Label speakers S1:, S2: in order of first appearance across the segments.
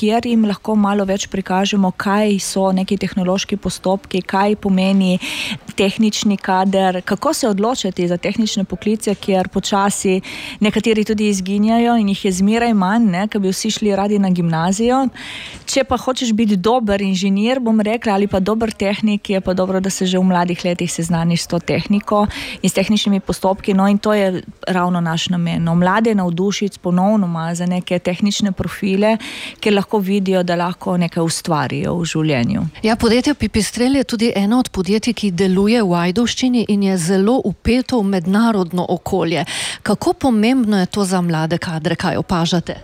S1: kjer jim lahko malo več prikažemo, kaj so neki tehnološki postopki, kaj pomeni tehnični kader, kako se odločiti za tehnične poklice, kjer počasi nekateri tudi izginjajo in jih je zmeraj manj, ker bi vsi šli radi na gimnazijo. Če pa hočeš biti dober inženir, bom rekla, ali pa dober tehnik, je pa dobro, da se že v mladih letih seznaniš s to tehniko in s tehničnimi postopki, in to je ravno naš namen. Mlade navdušiti ponovnoma za neke tehnične profile, kjer lahko vidijo, da lahko nekaj ustvarijo v življenju.
S2: Ja, podjetje Pipistrel je tudi eno od podjetij, ki deluje v Ajdovščini in je zelo vpeto v mednarodno okolje. Kako pomembno je to za mlade kadre, kaj opažate?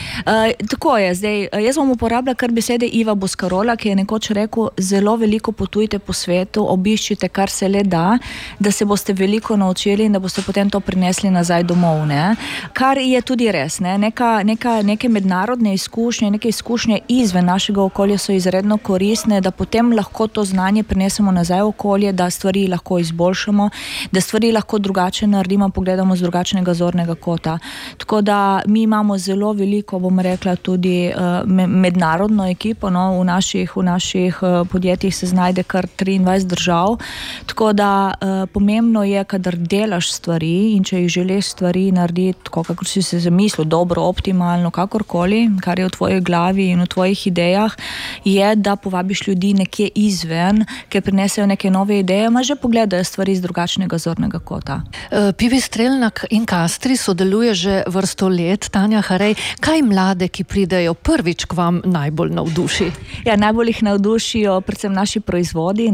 S1: Tako je, zdaj, jaz bom uporabila kar besede Iva Boscarola, ki je nekoč rekel, zelo veliko potujte po svetu, obiščite, kar se le da se boste veliko naučili in da boste potem to prinesli nazaj domov, Kar je tudi res, neke mednarodne izkušnje, neke izkušnje izven našega okolja so izredno koristne, da potem lahko to znanje prinesemo nazaj v okolje, da stvari lahko izboljšamo, da stvari lahko drugače naredimo, pogledamo z drugačnega zornega kota. Tako da mi imamo zelo veliko, bom rekla, tudi mednarodno ekipo, v naših podjetjih se znajde kar 23 držav, tako da pomembno je, kadar delaš stvari in če jih želiš stvari narediti, tako kakor si se zamislil, dobro, optimalno, kakorkoli, kar je v tvoji glavi in v tvojih idejah, je, da povabiš ljudi nekje izven, ker prinesejo neke nove ideje, že pogledajo stvari z drugačnega zornega kota.
S2: Pipistrel na Incastri sodeluje že vrsto let. Tanja Harej, kaj mlade, ki pridejo prvič k vam, najbolj navduši?
S1: Ja, najbolj jih navdušijo predvsem naši proizvodi,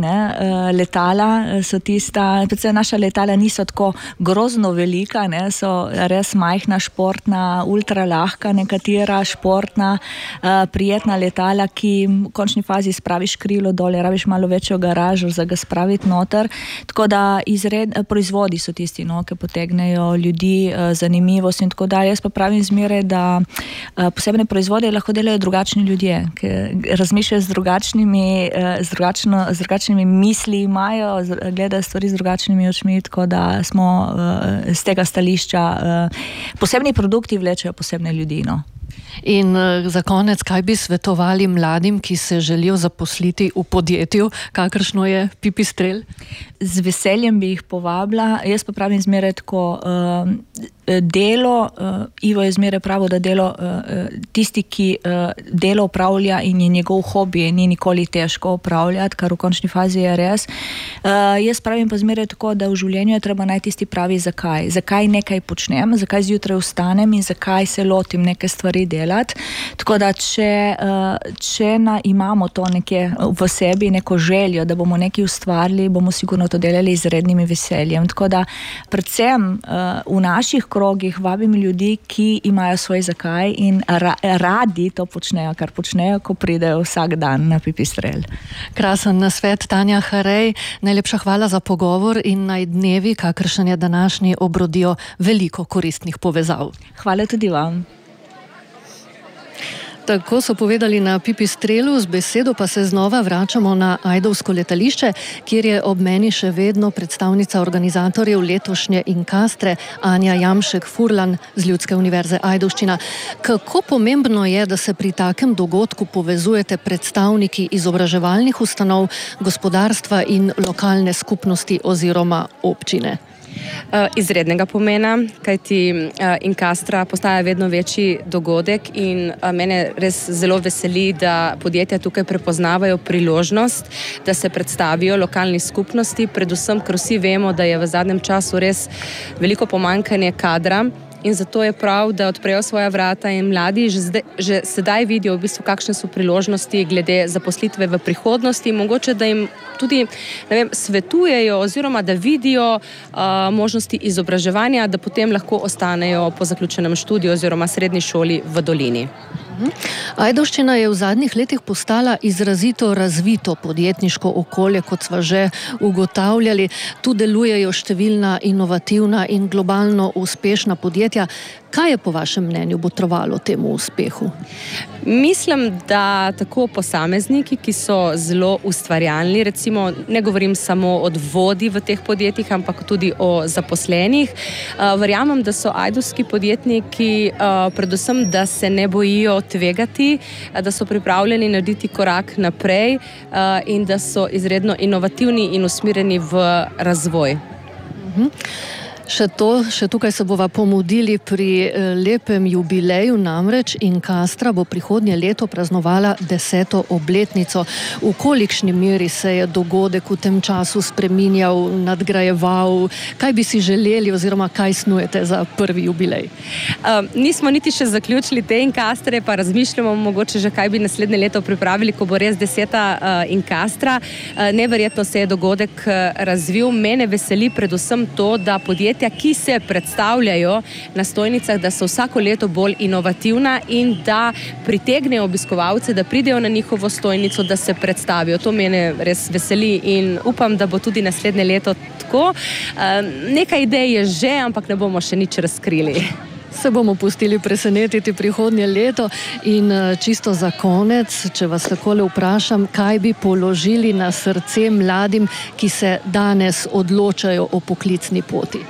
S1: letala so tista, predvsem naša letala niso tako grozno velika, so res majhna, športna, ultra lahka, nekatera športna, prijetna letala, ki v končni fazi spraviš krilo dole, rabiš malo večjo garažo za ga spraviti noter, tako da proizvodi so tisti, ki potegnejo ljudi, zanimivost in tako dalje. Jaz pa pravim zmeraj, da posebne proizvode lahko delajo drugačni ljudje, ki razmišljajo z drugačnimi misli imajo, gledajo stvari z drugačnimi očmi, tako da smo z tega stališča, posebni produkti vlečejo posebne ljudi,
S2: In za konec, kaj bi svetovali mladim, ki se želijo zaposliti v podjetju, kakršno je Pipistrel?
S1: Z veseljem bi jih povabila. Jaz pa pravim zmeraj tako, delo, Ivo je zmeraj pravil, da delo, tisti, ki delo upravlja in je njegov hobi, ni nikoli težko upravljati, kar v končni fazi je res. Jaz pravim pa zmeraj tako, da v življenju je treba najti tisti pravi zakaj. Zakaj nekaj počnem, zakaj zjutraj vstanem in zakaj se lotim neke stvari delati. Tako da, če imamo to nekje v sebi, neko željo, da bomo nekaj ustvarili, bomo sigurno to delali z rednim veseljem. Tako da, predvsem v naših krogih vabim ljudi, ki imajo svoj zakaj in radi to počnejo, kar počnejo, ko pridejo vsak dan na Pipistrel.
S2: Krasen nasvet, Tanja Harej. Najlepša hvala za pogovor in naj dnevi, kakršen je današnji, obrodijo veliko koristnih povezav.
S1: Hvala tudi vam.
S2: Tako so povedali na Pipistrelu, z besedo pa se znova vračamo na ajdovsko letališče, kjer je ob meni še vedno predstavnica organizatorjev letošnje Incastre, Anja Jamšek-Furlan z Ljudske univerze Ajdovščina. Kako pomembno je, da se pri takem dogodku povezujete predstavniki izobraževalnih ustanov, gospodarstva in lokalne skupnosti oziroma občine?
S3: Izrednega pomena, kajti Incastra postaja vedno večji dogodek in mene res zelo veseli, da podjetja tukaj prepoznavajo priložnost, da se predstavijo lokalni skupnosti, predvsem, ker vsi vemo, da je v zadnjem času res veliko pomanjkanje kadra. In zato je prav, da odprejo svoja vrata in mladi že sedaj vidijo v bistvu, kakšne so priložnosti glede zaposlitve v prihodnosti. Mogoče, da jim tudi svetujejo oziroma da vidijo možnosti izobraževanja, da potem lahko ostanejo po zaključenem študiju oziroma srednji šoli v dolini.
S2: Ajdovščina je v zadnjih letih postala izrazito razvito podjetniško okolje, kot sva že ugotavljali. Tu delujejo številna inovativna in globalno uspešna podjetja. Kaj je po vašem mnenju botrovalo temu uspehu?
S3: Mislim, da tako posamezniki, ki so zelo ustvarjalni, recimo ne govorim samo o vodji v teh podjetjih, ampak tudi o zaposlenih. Verjamem, da so ajdovski podjetniki predvsem, da se ne bojijo tvegati, da so pripravljeni narediti korak naprej in da so izredno inovativni in usmerjeni v razvoj.
S2: Še tukaj se bova pomudili pri lepem jubileju, namreč Incastra bo prihodnje leto praznovala 10. obletnico. V kolikšni meri se je dogodek v tem času spreminjal, nadgrajeval? Kaj bi si želeli oziroma kaj snujete za prvi jubilej?
S3: Nismo niti še zaključili te Incastre, pa razmišljamo mogoče že kaj bi naslednje leto pripravili, ko bo res 10. Incastra. Neverjetno se je dogodek razvil. Mene veseli predvsem to, da podjetja, ki se predstavljajo na stojnicah, da so vsako leto bolj inovativna in da pritegnejo obiskovalce, da pridejo na njihovo stojnico, da se predstavijo. To mene res veseli in upam, da bo tudi naslednje leto tako. Nekaj idej je že, ampak ne bomo še nič razkrili.
S2: Se bomo pustili presenetiti prihodnje leto in čisto za konec, če vas takole vprašam, kaj bi položili na srce mladim, ki se danes odločajo o poklicni poti?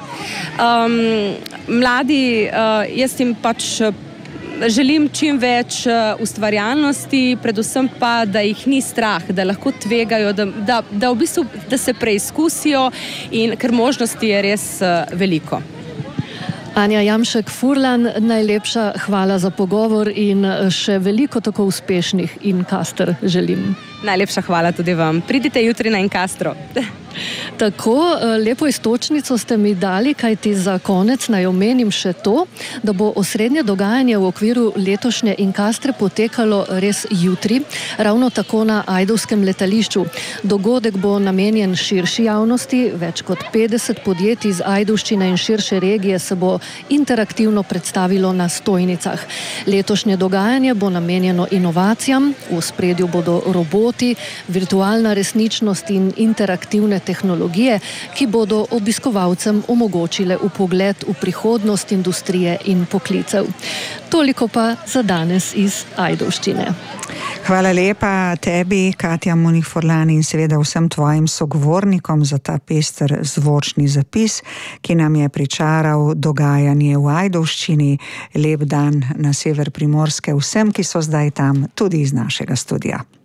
S3: Mladi, jaz jim pač želim čim več ustvarjalnosti, predvsem pa, da jih ni strah, da lahko tvegajo, da v bistvu, da se preizkusijo, in ker možnosti je res veliko.
S2: Anja Jamšek-Furlan, najlepša hvala za pogovor in še veliko tako uspešnih Incaster želim.
S3: Najlepša hvala tudi vam. Pridite jutri na Incastro.
S2: Tako, lepo iztočnico ste mi dali, kajti za konec naj omenim še to, da bo osrednje dogajanje v okviru letošnje Incastre potekalo res jutri, ravno tako na ajdovskem letališču. Dogodek bo namenjen širši javnosti, več kot 50 podjetij iz Ajdovščine in širše regije se bo interaktivno predstavilo na stojnicah. Letošnje dogajanje bo namenjeno inovacijam, v ospredju bodo roboti, virtualna resničnost in interaktivne tehnologije, ki bodo obiskovalcem omogočile vpogled v prihodnost industrije in poklicev. Toliko pa za danes iz Ajdovščine.
S4: Hvala lepa tebi, Katja Munih-Furlan, in seveda vsem tvojim sogovornikom za ta pester zvočni zapis, ki nam je pričaral dogajanje v Ajdovščini. Lep dan na sever Primorske vsem, ki so zdaj tam, tudi iz našega studia.